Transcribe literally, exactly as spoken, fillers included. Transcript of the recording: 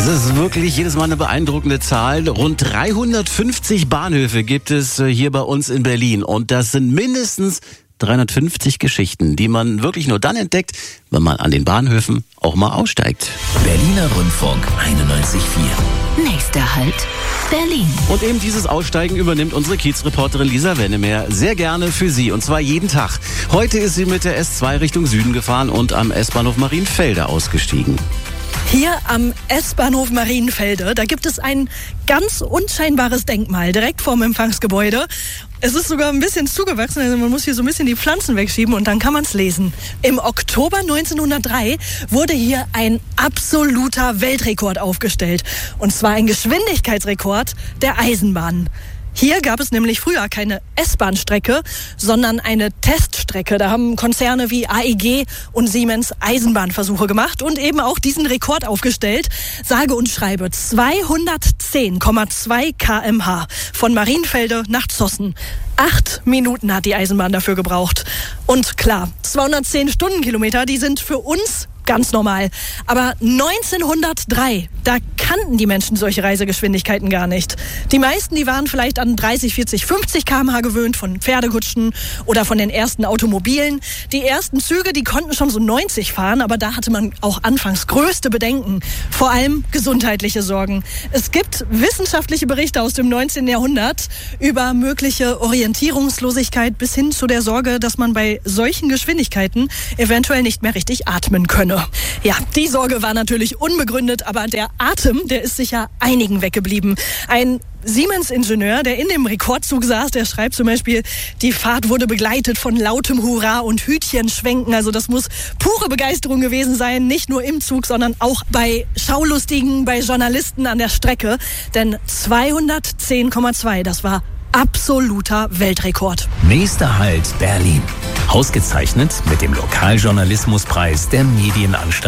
ist wirklich jedes Mal eine beeindruckende Zahl. Rund dreihundertfünfzig Bahnhöfe gibt es hier bei uns in Berlin. Und das sind mindestens dreihundertfünfzig Geschichten, die man wirklich nur dann entdeckt, wenn man an den Bahnhöfen auch mal aussteigt. Berliner Rundfunk einundneunzig Komma vier. Nächster Halt, Berlin. Und eben dieses Aussteigen übernimmt unsere Kiezreporterin Lisa Wennemer sehr gerne für Sie. Und zwar jeden Tag. Heute ist sie mit der S zwei Richtung Süden gefahren und am S-Bahnhof Marienfelde ausgestiegen. Hier am S-Bahnhof Marienfelde, da gibt es ein ganz unscheinbares Denkmal direkt vorm Empfangsgebäude. Es ist sogar ein bisschen zugewachsen, also man muss hier so ein bisschen die Pflanzen wegschieben und dann kann man es lesen. Im Oktober neunzehnhundertdrei wurde hier ein absoluter Weltrekord aufgestellt. Und zwar ein Geschwindigkeitsrekord der Eisenbahn. Hier gab es nämlich früher keine S-Bahn-Strecke, sondern eine Teststrecke. Da haben Konzerne wie A E G und Siemens Eisenbahnversuche gemacht und eben auch diesen Rekord aufgestellt. Sage und schreibe zweihundertzehn Komma zwei Kilometer pro Stunde von Marienfelde nach Zossen. Acht Minuten hat die Eisenbahn dafür gebraucht. Und klar, zweihundertzehn Stundenkilometer, die sind für uns ganz normal. Aber neunzehnhundertdrei, da kannten die Menschen solche Reisegeschwindigkeiten gar nicht. Die meisten, die waren vielleicht an dreißig, vierzig, fünfzig Kilometer pro Stunde gewöhnt von Pferdekutschen oder von den ersten Automobilen. Die ersten Züge, die konnten schon so neunzig fahren, aber da hatte man auch anfangs größte Bedenken. Vor allem gesundheitliche Sorgen. Es gibt wissenschaftliche Berichte aus dem neunzehnten Jahrhundert über mögliche Orientierungslosigkeit bis hin zu der Sorge, dass man bei solchen Geschwindigkeiten eventuell nicht mehr richtig atmen könne. Ja, die Sorge war natürlich unbegründet, aber der Atem, der ist sicher einigen weggeblieben. Ein Siemens-Ingenieur, der in dem Rekordzug saß, der schreibt zum Beispiel, die Fahrt wurde begleitet von lautem Hurra und Hütchenschwenken. Also das muss pure Begeisterung gewesen sein, nicht nur im Zug, sondern auch bei Schaulustigen, bei Journalisten an der Strecke. Denn zweihundertzehn Komma zwei, das war absoluter Weltrekord. Nächster Halt, Berlin. Ausgezeichnet mit dem Lokaljournalismuspreis der Medienanstalt